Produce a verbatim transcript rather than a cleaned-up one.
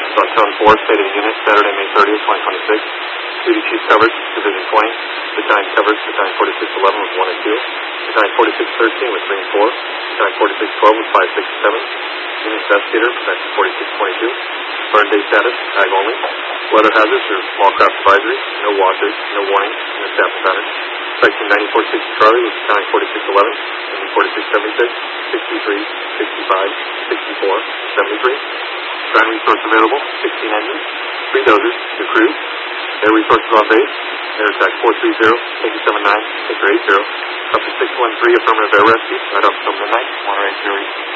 on Tone four, State of the Unit, Saturday, May thirtieth, twenty twenty-six. Duty Chief coverage, Division twenty. Battalion coverage, Battalion forty-six eleven with one and two. Battalion forty-six thirteen with three and four. Battalion forty-six twelve with five, six, and seven. Unit Investigator, Section forty-six twenty-two. Burn day status, tag only. Weather hazards or small craft advisory. No watches, no warnings, no staff pattern. Section ninety-four sixty Charlie with Battalion forty-six eleven. forty-six seventy-six, sixty-three, sixty-five, sixty-four, seventy-three. Ground resource available, sixteen engines, three dozers, two crews. Air resources on base. Air attack four three zero, eight seven nine, six eight zero. Up to six one three affirmative air rescue, right up till midnight, one eight zero.